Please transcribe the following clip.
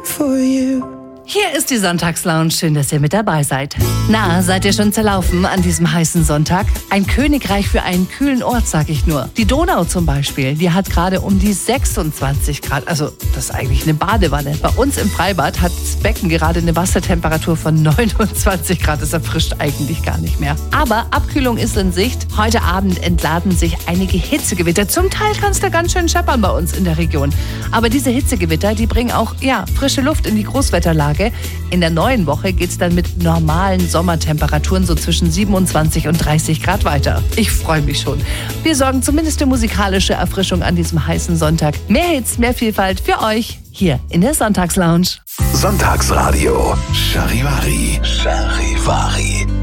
for you. Hier ist die Sonntagslounge. Schön, dass ihr mit dabei seid. Na, seid ihr schon zerlaufen an diesem heißen Sonntag? Ein Königreich für einen kühlen Ort, sag ich nur. Die Donau zum Beispiel, die hat gerade um die 26 Grad. Also, das ist eigentlich eine Badewanne. Bei uns im Freibad hat das Becken gerade eine Wassertemperatur von 29 Grad. Das erfrischt eigentlich gar nicht mehr. Aber Abkühlung ist in Sicht. Heute Abend entladen sich einige Hitzegewitter. Zum Teil kann es da ganz schön scheppern bei uns in der Region. Aber diese Hitzegewitter, die bringen auch, frische Luft in die Großwetterlage. In der neuen Woche geht es dann mit normalen Sommertemperaturen so zwischen 27 und 30 Grad weiter. Ich freue mich schon. Wir sorgen zumindest für musikalische Erfrischung an diesem heißen Sonntag. Mehr Hits, mehr Vielfalt für euch hier in der Sonntagslounge. Sonntagsradio Charivari.